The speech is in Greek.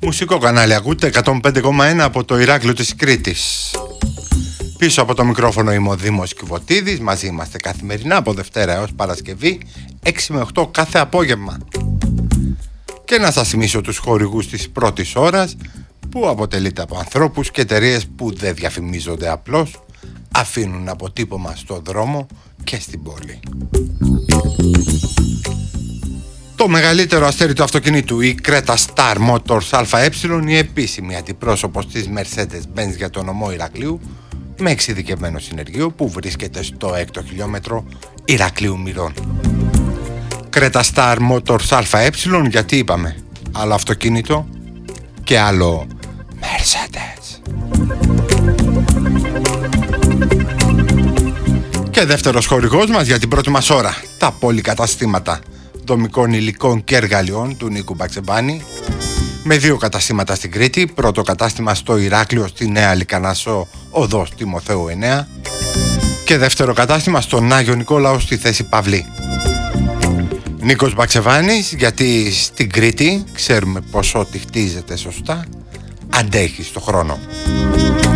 Μουσικό κανάλι ακούτε, 105,1 από το Ηράκλειο της Κρήτης. Πίσω από το μικρόφωνο είμαι ο Δήμος Κιβωτίδης. Μαζί είμαστε καθημερινά από Δευτέρα έως Παρασκευή 6 με 8 κάθε απόγευμα. Και να σας θυμίσω τους χορηγούς της πρώτης ώρας, που αποτελείται από ανθρώπους και εταιρείες που δεν διαφημίζονται απλώς, αφήνουν αποτύπωμα στο δρόμο και στην πόλη. Το μεγαλύτερο αστέρι του αυτοκινήτου, η Creta Star Motors ΑΕ, η επίσημη αντιπρόσωπος της Mercedes-Benz για τον νομό Ηρακλείου, με εξειδικευμένο συνεργείο που βρίσκεται στο 6ο χιλιόμετρο Ηρακλείου Μυρών. Creta Star Motors ΑΕ, γιατί είπαμε άλλο αυτοκίνητο και άλλο Mercedes. Και δεύτερος χορηγός μας για την πρώτη μας ώρα, τα πολυκαταστήματα δομικών υλικών και εργαλειών του Νίκου Μπαξεβάνη, με 2 καταστήματα στην Κρήτη. Πρώτο κατάστημα στο Ηράκλειο, στη Νέα Λυκανάσο οδός Τιμοθέου 9, και δεύτερο κατάστημα στον Άγιο Νικόλαο στη θέση Παυλή. Νίκος Μπαξεβάνης, γιατί στην Κρήτη ξέρουμε πως ό,τι χτίζεται σωστά αντέχει στο χρόνο.